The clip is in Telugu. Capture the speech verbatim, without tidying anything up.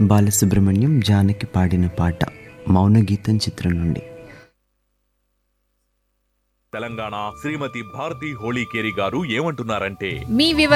బాలసుబ్రహ్మణ్యం జానకి పాడిన పాట మౌనగీతం చిత్రం నుండి. తెలంగాణ శ్రీమతి భారతి హోళీకేరి గారు ఏమంటున్నారంటే, మీ వివ